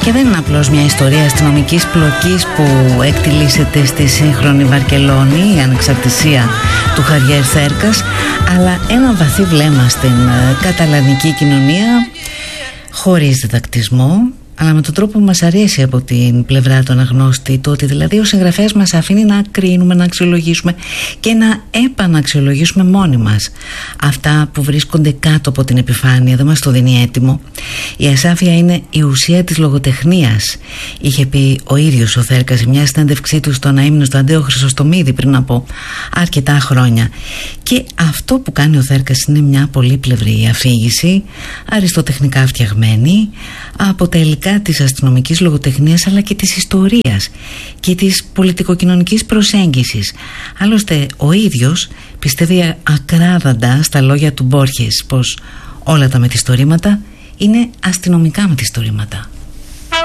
Και δεν είναι απλώς μια ιστορία αστυνομικής πλοκής που εκτιλήσεται στη σύγχρονη Βαρκελόνη, η ανεξαρτησία του Χαβιέρ Θέρκας, αλλά ένα βαθύ βλέμμα στην καταλανική κοινωνία, χωρίς διδακτισμό, αλλά με τον τρόπο που μας αρέσει από την πλευρά του αναγνώστη, το ότι δηλαδή ο συγγραφέας μας αφήνει να κρίνουμε, να αξιολογήσουμε και να επαναξιολογήσουμε μόνοι μας αυτά που βρίσκονται κάτω από την επιφάνεια, δεν μας το δίνει έτοιμο. Η ασάφεια είναι η ουσία της λογοτεχνίας, είχε πει ο ίδιος ο Θέρκας σε μια συνέντευξή του στον αείμνηστο του Αντέο Χρυσοστομίδη πριν από αρκετά χρόνια. Και αυτό που κάνει ο Θέρκας είναι μια πολύπλευρη αφήγηση, αριστοτεχνικά φτιαγμένη, από τα υλικά της αστυνομικής λογοτεχνίας αλλά και της ιστορίας και της πολιτικοκοινωνικής προσέγγισης. Άλλωστε ο ίδιος πιστεύει ακράδαντα στα λόγια του Μπόρχες πως όλα τα μεθυστορήματα είναι αστυνομικά μεθυστορήματα.